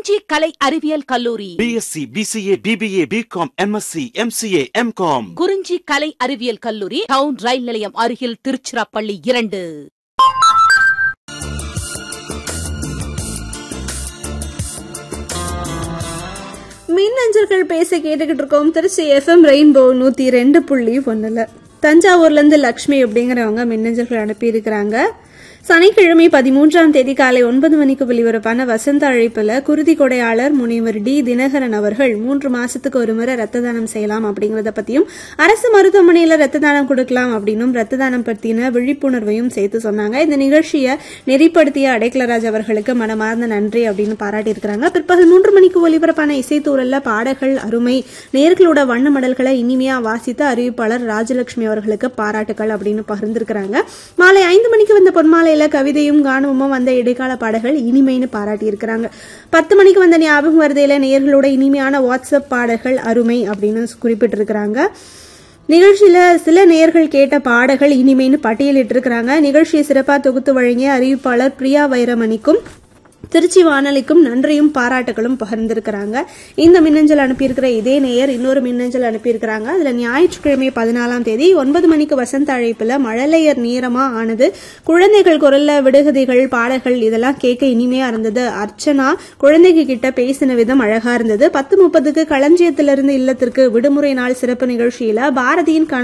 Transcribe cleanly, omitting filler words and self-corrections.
குறிஞ்சி கலை அறிவியல் கல்லூரி BSc, BCA, BBA, BCom, MSc, MCA, MCom. குறிஞ்சி கலை அறிவியல் கல்லூரி டவுன் ரயில் நிலையம் அருகில் திருச்சிராப்பள்ளி 2. மின்னஞ்சல்கள் பேச கேட்டுக்கிட்டு இருக்கோம். Trichy FM rainbow 102.1. தஞ்சாவூர்ல இருந்து லட்சுமி அப்படிங்கிறவங்க மின்னஞ்சல்கள் அனுப்பியிருக்கிறாங்க. சனிக்கிழமை 13ஆம் தேதி காலை 9 மணிக்கு வெளிவரப்பான வசந்த அழைப்புல குருதி கொடையாளர் முனைவர் டி தினகரன் அவர்கள் 3 மாசத்துக்கு ஒரு முறை ரத்த தானம் செய்யலாம் அப்படிங்கறத பத்தியும், அரசு மருத்துவமனையில ரத்த தானம் கொடுக்கலாம் அப்படின்னும் ரத்த தானம் பத்தின விழிப்புணர்வையும் சேர்த்து சொன்னாங்க. இந்த நிகழ்ச்சியை நெறிப்படுத்திய அடைக்கலராஜ் அவர்களுக்கு மனமார்ந்த நன்றி அப்படின்னு பாராட்டியிருக்கிறாங்க. பிற்பகல் 3 மணிக்கு ஒலிபரப்பான இசைத்தூரல்ல பாடல்கள் அருமை, நேர்களோட வண்ண மடல்களை இனிமையா வாசித்த அறிவிப்பாளர் ராஜலட்சுமி அவர்களுக்கு பாராட்டுகள் அப்படின்னு பகிர்ந்திருக்கிறாங்க. மாலை 5 மணிக்கு வந்த பொன்மாலை கவிதையும் கானமும் வந்த இடைக்கால பாடல்கள் இனிமைன்னு பாராட்டி இருக்கிறாங்க. 10 மணிக்கு வந்த ஞாபகம் வருதையில நேயர்களோட இனிமையான வாட்ஸ்அப் பாடல்கள் அருமை அப்படின்னு குறிப்பிட்டிருக்கிறாங்க. நிகழ்ச்சியில சில நேயர்கள் கேட்ட பாடல்கள் இனிமைன்னு பட்டியலிட்டு இருக்கிறாங்க. நிகழ்ச்சியை சிறப்பா தொகுத்து வழங்கிய அறிவிப்பாளர் பிரியா வைரமணிக்கும் திருச்சி வானொலிக்கும் நன்றியும் பாராட்டுகளும் பகிர்ந்திருக்கிறாங்க. இந்த மின்னஞ்சல் அனுப்பியிருக்கிற இதே நேயர் இன்னொரு மின்னஞ்சல் அனுப்பியிருக்கிறாங்க. அதுல ஞாயிற்றுக்கிழமை 14ஆம் தேதி 9 மணிக்கு வசந்த அழைப்புல மழலையர் நேரமா ஆனது, குழந்தைகள் குரல்ல விடுகதைகள் பாடல்கள் இதெல்லாம் கேட்க இனிமையா இருந்தது. அர்ச்சனா குழந்தைங்க கிட்ட பேசின விதம் அழகா இருந்தது. 10:30க்கு களஞ்சியத்திலிருந்து இல்லத்திற்கு விடுமுறை நாள் சிறப்பு நிகழ்ச்சியில பாரதியின்